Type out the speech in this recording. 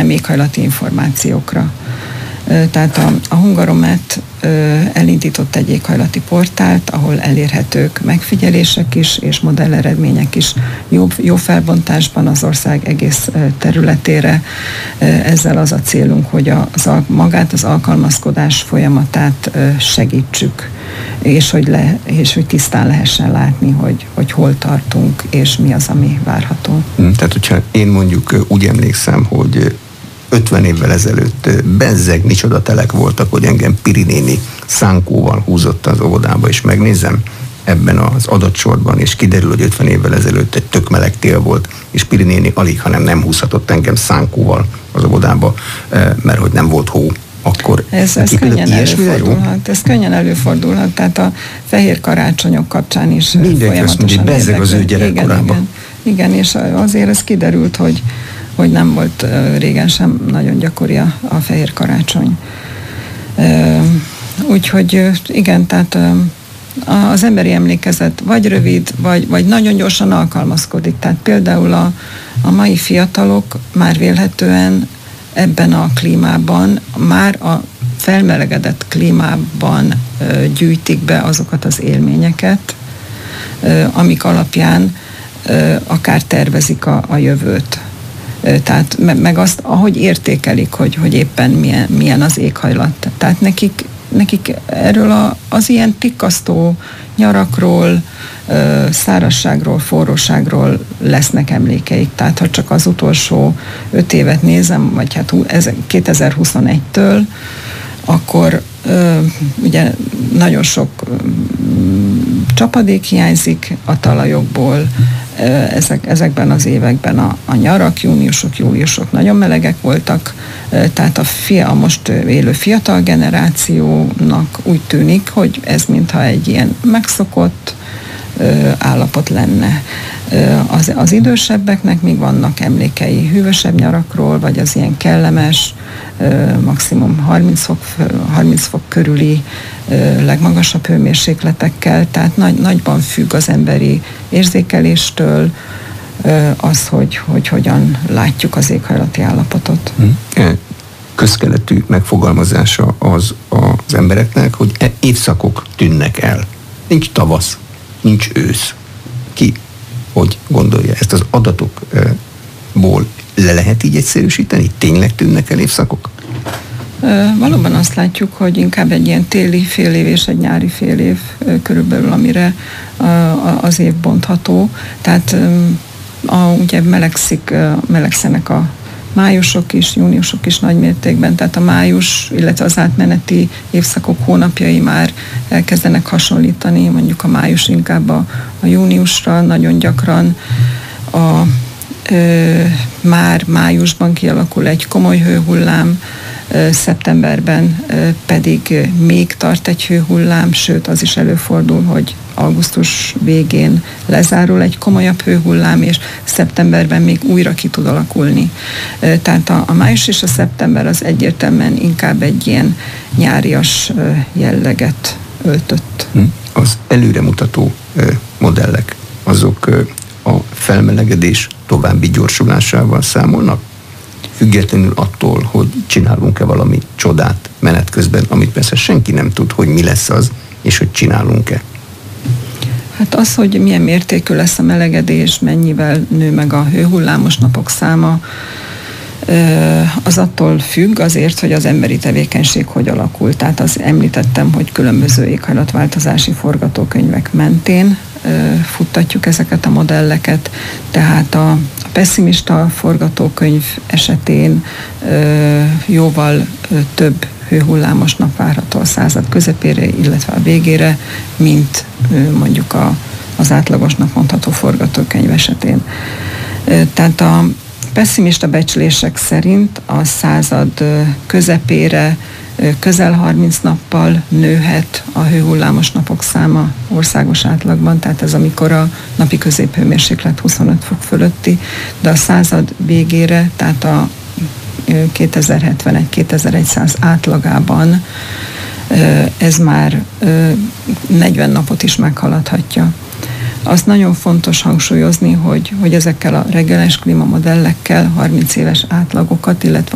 nem éghajlati információkra. Tehát a Hungaromet elindított egy éghajlati portált, ahol elérhetők megfigyelések is, és modelleredmények is jó felbontásban az ország egész területére. Ezzel az a célunk, hogy magát az alkalmazkodás folyamatát segítsük, és hogy tisztán lehessen látni, hogy hol tartunk, és mi az, ami várható. Tehát, hogyha én mondjuk úgy emlékszem, hogy 50 évvel ezelőtt bezzeg micsoda telek voltak, hogy engem Piri néni szánkóval húzott az óvodába, és megnézem ebben az adatsorban, és kiderül, hogy 50 évvel ezelőtt egy tök meleg tél volt, és Piri néni alig, hanem nem húzhatott engem szánkóval az óvodába, mert hogy nem volt hó. Akkor ez könnyen előfordulhat. Ez könnyen előfordulhat, tehát a fehér karácsonyok kapcsán is folyamatosan bezzeg az ő gyerekkorában. Igen, és azért ez kiderült, hogy nem volt régen sem nagyon gyakori a fehér karácsony. Úgyhogy igen, tehát az emberi emlékezet vagy rövid, vagy nagyon gyorsan alkalmazkodik. Tehát például a mai fiatalok már vélhetően ebben a klímában, már a felmelegedett klímában gyűjtik be azokat az élményeket, amik alapján akár tervezik a jövőt. Tehát meg azt, ahogy értékelik, hogy éppen milyen az éghajlat. Tehát nekik erről az ilyen tikkasztó nyarakról, szárazságról, forróságról lesznek emlékeik. Tehát ha csak az utolsó 5 évet nézem, vagy hát 2021-től, akkor ugye nagyon sok csapadék hiányzik a talajokból, ezekben az években a nyarak, júniusok, júliusok nagyon melegek voltak, tehát a most élő fiatal generációnak úgy tűnik, hogy ez mintha egy ilyen megszokott állapot lenne. Az idősebbeknek még vannak emlékei hűvösebb nyarakról, vagy az ilyen kellemes, maximum 30 fok körüli legmagasabb hőmérsékletekkel, tehát nagyban függ az emberi érzékeléstől az, hogy hogyan látjuk az éghajlati állapotot. Közkeletű megfogalmazása az embereknek, hogy évszakok tűnnek el. Nincs tavasz, nincs ősz. Ki hogy gondolja? Ezt az adatokból le lehet így egyszerűsíteni? Tényleg tűnnek el évszakok? Valóban azt látjuk, hogy inkább egy ilyen téli fél év és egy nyári fél év körülbelül, az év bontható. Tehát ugye melegszenek a májusok is, júniusok is nagy mértékben, tehát a május, illetve az átmeneti évszakok hónapjai már elkezdenek hasonlítani, mondjuk a május inkább a júniusra, nagyon gyakran már májusban kialakul egy komoly hőhullám, szeptemberben pedig még tart egy hőhullám, sőt az is előfordul, hogy augusztus végén lezárul egy komolyabb hőhullám, és szeptemberben még újra ki tud alakulni. Tehát a május és a szeptember az egyértelműen inkább egy ilyen nyárias jelleget öltött. Az előremutató modellek, azok a felmelegedés további gyorsulásával számolnak? Függetlenül attól, hogy csinálunk-e valami csodát menet közben, amit persze senki nem tud, hogy mi lesz az, és hogy csinálunk-e. Hát az, hogy milyen mértékű lesz a melegedés, mennyivel nő meg a hőhullámos napok száma, az attól függ azért, hogy az emberi tevékenység hogy alakul. Tehát azt említettem, hogy különböző éghajlatváltozási forgatókönyvek mentén futtatjuk ezeket a modelleket, tehát a pesszimista forgatókönyv esetén jóval több hőhullámos nap várható a század közepére, illetve a végére, mint mondjuk az átlagosnak mondható forgatókönyv esetén. Tehát a pesszimista becslések szerint a század közepére közel 30 nappal nőhet a hőhullámos napok száma országos átlagban, tehát ez amikor a napi középhőmérséklet 25 fok fölötti, de a század végére, tehát a 2071-2100 átlagában ez már 40 napot is meghaladhatja. Azt nagyon fontos hangsúlyozni, hogy ezekkel a regionális klímamodellekkel 30 éves átlagokat, illetve